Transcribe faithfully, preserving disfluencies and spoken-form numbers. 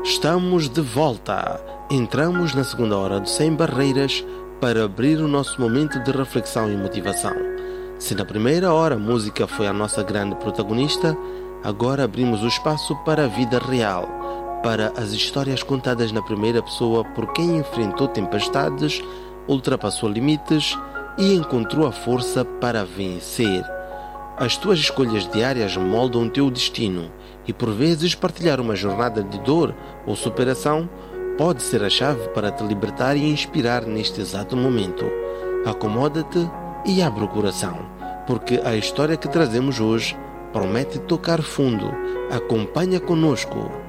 Estamos de volta. Entramos na segunda hora do Sem Barreiras para abrir o nosso momento de reflexão e motivação. Se na primeira hora a música foi a nossa grande protagonista, agora abrimos o espaço para a vida real, para as histórias contadas na primeira pessoa por quem enfrentou tempestades, ultrapassou limites e encontrou a força para vencer. As tuas escolhas diárias moldam o teu destino e por vezes partilhar uma jornada de dor ou superação pode ser a chave para te libertar e inspirar neste exato momento. Acomoda-te e abre o coração, porque a história que trazemos hoje promete tocar fundo. Acompanha conosco.